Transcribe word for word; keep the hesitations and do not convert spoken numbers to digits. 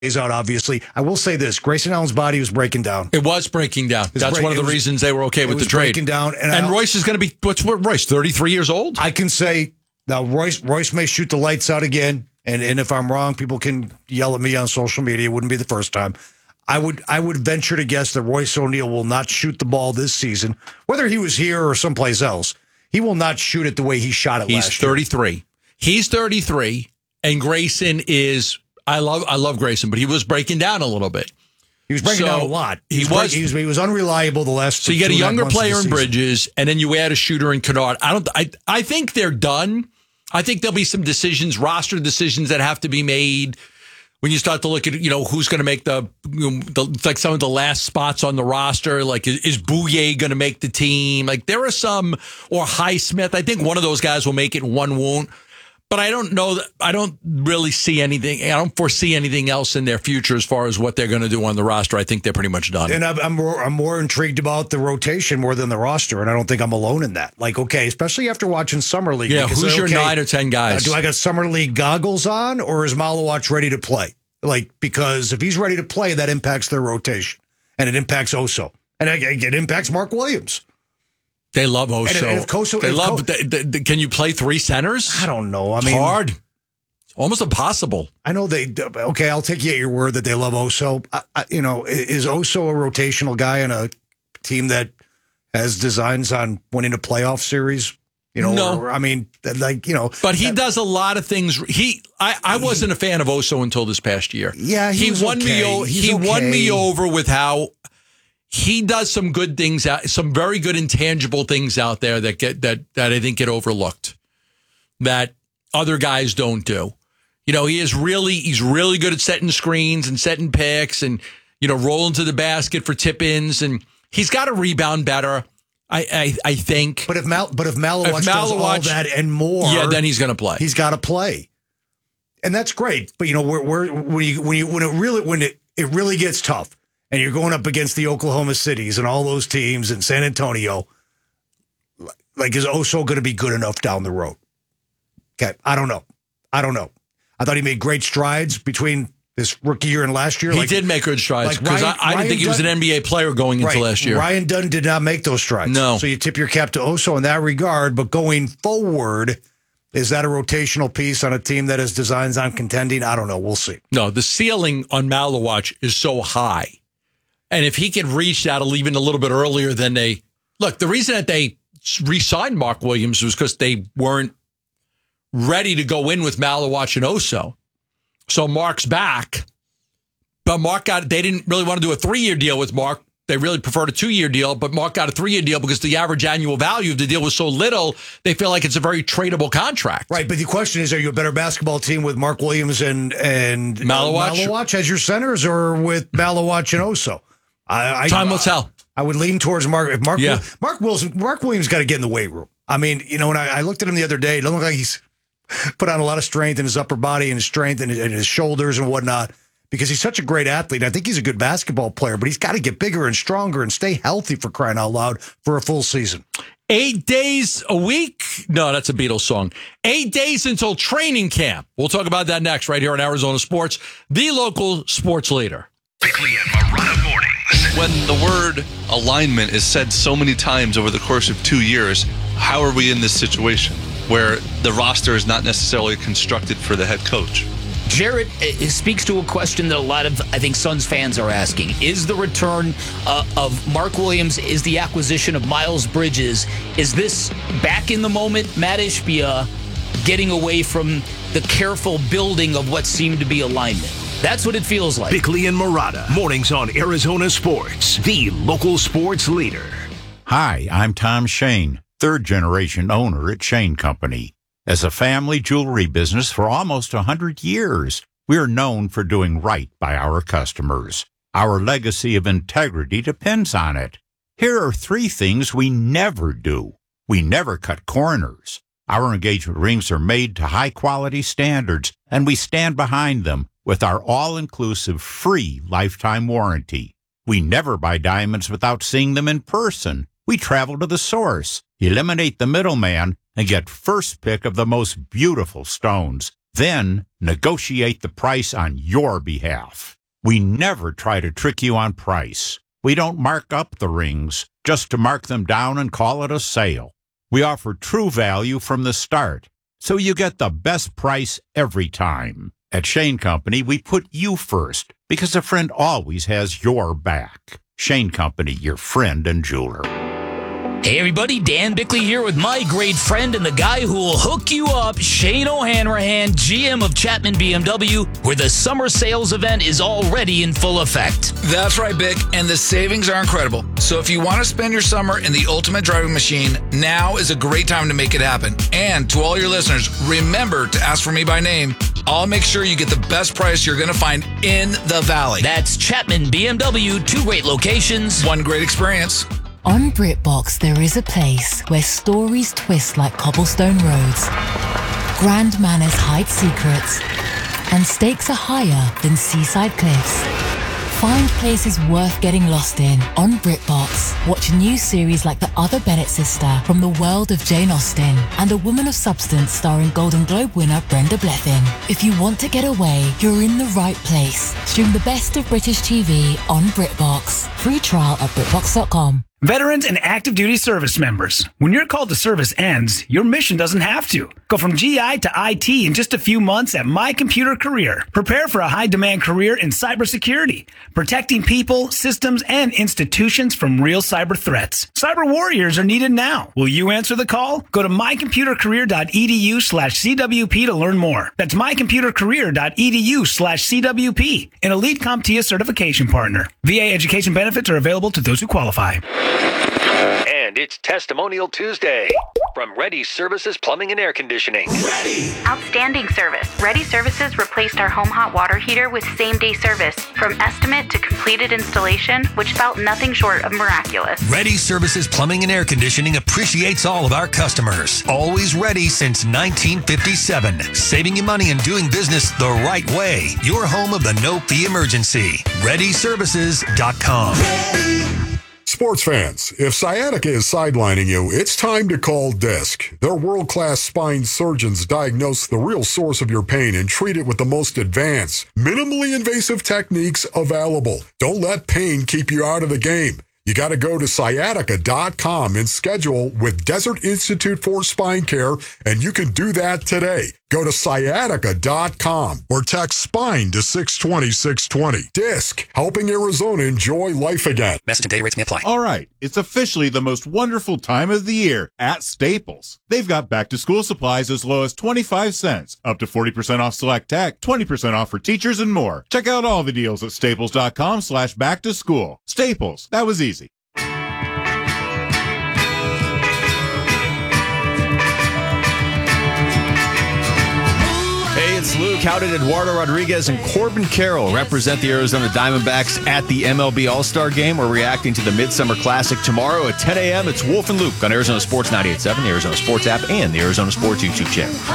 He's out, obviously. I will say this. Grayson Allen's body was breaking down. It was breaking down. That's break, one of the was, reasons they were okay with the trade. breaking down. And, and Royce is going to be, what's what, Royce, thirty-three years old? I can say, now Royce Royce may shoot the lights out again, and, and if I'm wrong, people can yell at me on social media. It wouldn't be the first time. I would I would venture to guess that Royce O'Neal will not shoot the ball this season, whether he was here or someplace else. He will not shoot it the way he shot it He's last year. He's thirty-three. He's thirty-three, and Grayson is, I love I love Grayson, but he was breaking down a little bit. He was breaking so down a lot. He, he was, was he was he was unreliable the last. So you get a younger player in Bridges, and then you add a shooter in Kennard. I don't. I I think they're done. I think there'll be some decisions, roster decisions that have to be made when you start to look at, you know, who's going to make the, you know, the like some of the last spots on the roster. Like, is, is Bouye going to make the team? Like, there are some, or Highsmith. I think one of those guys will make it, one won't. But I don't know that, I don't really see anything. I don't foresee anything else in their future as far as what they're going to do on the roster. I think they're pretty much done. And I'm, I'm more, I'm more intrigued about the rotation more than the roster, and I don't think I'm alone in that. Like, okay, especially after watching Summer League. Yeah, who's your okay, nine or ten guys? Uh, do I got Summer League goggles on, or is Malawach ready to play? Like, because if he's ready to play, that impacts their rotation, and it impacts Oso, and it, it impacts Mark Williams. They love Oso. And, and if Koso, they if love. Co- they, they, they, can you play three centers? I don't know. I it's mean, hard. It's almost impossible. I know they. Okay, I'll take you at your word that they love Oso. I, I, you know, is Oso a rotational guy in a team that has designs on winning a playoff series? You know, no. Or, I mean, like, you know. But he that, does a lot of things. He, I, I wasn't a fan of Oso until this past year. Yeah, he, he was won okay. me. He's he okay. won me over with how he does some good things out, some very good intangible things out there that get that that I think get overlooked, that other guys don't do. You know, he is really he's really good at setting screens and setting picks and, you know, rolling to the basket for tip-ins, and he's got to rebound better. I, I I think. But if Mal, but if Malawach, if Malawach does all that and more, yeah, then he's going to play. He's got to play, and that's great. But you know, we're, we're, when you when you when it really when it, it really gets tough, and you're going up against the Oklahoma Cities and all those teams and San Antonio, like, is Oso going to be good enough down the road? Okay, I don't know. I don't know. I thought he made great strides between this rookie year and last year. He like, did make good strides, because like I, I didn't Ryan think he was Dunn, an N B A player going into right, last year. Ryan Dunn did not make those strides. No. So you tip your cap to Oso in that regard. But going forward, is that a rotational piece on a team that has designs on contending? I don't know. We'll see. No, the ceiling on Malawach is so high. And if he can reach that even a little bit earlier than they... Look, the reason that they re-signed Mark Williams was because they weren't ready to go in with Malawach and Oso. So Mark's back. But Mark got, they didn't really want to do a three-year deal with Mark. They really preferred a two-year deal, but Mark got a three-year deal because the average annual value of the deal was so little, they feel like it's a very tradable contract. Right, but the question is, are you a better basketball team with Mark Williams and, and Malawach? Malawach as your centers, or with Malawach and Oso? I, I, Time will tell. I would lean towards Mark. If Mark, yeah. Mark Wilson, Mark Williams got to get in the weight room. I mean, you know, when I, I looked at him the other day, it doesn't look like he's put on a lot of strength in his upper body and his strength and his, and his shoulders and whatnot, because he's such a great athlete. I think he's a good basketball player, but he's got to get bigger and stronger and stay healthy, for crying out loud, for a full season. Eight days a week? No, that's a Beatles song. Eight days until training camp. We'll talk about that next right here on Arizona Sports, the local sports leader. Bickley and Marotta mornings. When the word alignment is said so many times over the course of two years, how are we in this situation where the roster is not necessarily constructed for the head coach? Jarrett uh, speaks to a question that a lot of, I think, Suns fans are asking. Is the return uh, of Mark Williams, is the acquisition of Miles Bridges, is this back in the moment Matt Ishbia getting away from the careful building of what seemed to be alignment? That's what it feels like. Bickley and Marotta, mornings on Arizona Sports, the local sports leader. Hi, I'm Tom Shane, third-generation owner at Shane Company. As a family jewelry business for almost one hundred years, we are known for doing right by our customers. Our legacy of integrity depends on it. Here are three things we never do. We never cut corners. Our engagement rings are made to high-quality standards, and we stand behind them with our all-inclusive free lifetime warranty. We never buy diamonds without seeing them in person. We travel to the source, eliminate the middleman, and get first pick of the most beautiful stones. Then negotiate the price on your behalf. We never try to trick you on price. We don't mark up the rings just to mark them down and call it a sale. We offer true value from the start, so you get the best price every time. At Shane Company, we put you first because a friend always has your back. Shane Company, your friend and jeweler. Hey everybody, Dan Bickley here with my great friend and the guy who will hook you up, Shane O'Hanrahan, G M of Chapman B M W, where the summer sales event is already in full effect. That's right, Bick, and the savings are incredible. So if you want to spend your summer in the ultimate driving machine, now is a great time to make it happen. And to all your listeners, remember to ask for me by name. I'll make sure you get the best price you're going to find in the Valley. That's Chapman B M W, two great locations, one great experience. On BritBox, there is a place where stories twist like cobblestone roads, grand manners hide secrets, and stakes are higher than seaside cliffs. Find places worth getting lost in on BritBox. Watch a new series like The Other Bennett Sister from the world of Jane Austen and A Woman of Substance starring Golden Globe winner Brenda Blethyn. If you want to get away, you're in the right place. Stream the best of British T V on BritBox. Free trial at BritBox dot com. Veterans and active duty service members, when your call to service ends, your mission doesn't have to. Go from G I to I T in just a few months at My Computer Career. Prepare for a high-demand career in cybersecurity, protecting people, systems, and institutions from real cyber threats. Cyber warriors are needed now. Will you answer the call? Go to mycomputercareer.edu slash CWP to learn more. That's mycomputercareer.edu slash CWP, an Elite CompTIA certification partner. V A education benefits are available to those who qualify. And it's Testimonial Tuesday from Ready Services Plumbing and Air Conditioning. Ready. Outstanding service. Ready Services replaced our home hot water heater with same-day service. From estimate to completed installation, which felt nothing short of miraculous. Ready Services Plumbing and Air Conditioning appreciates all of our customers. Always ready since nineteen fifty-seven. Saving you money and doing business the right way. Your home of the no-fee emergency. ready services dot com. Ready. Sports fans, if sciatica is sidelining you, it's time to call Disc. Their world-class spine surgeons diagnose the real source of your pain and treat it with the most advanced, minimally invasive techniques available. Don't let pain keep you out of the game. You got to go to sciatica dot com and schedule with Desert Institute for Spine Care, and you can do that today. Go to sciatica dot com or text SPINE to six twenty, six twenty. Disc, helping Arizona enjoy life again. Message and data rates may apply. All right, it's officially the most wonderful time of the year at Staples. They've got back-to-school supplies as low as twenty-five cents, up to forty percent off select tech, twenty percent off for teachers, and more. Check out all the deals at staples dot com slash back to school. Staples, that was easy. Hey, it's Luke. How did Eduardo Rodriguez and Corbin Carroll represent the Arizona Diamondbacks at the M L B All-Star Game? We're reacting to the Midsummer Classic tomorrow at ten a.m. It's Wolf and Luke on Arizona Sports ninety-eight point seven, the Arizona Sports app, and the Arizona Sports YouTube channel.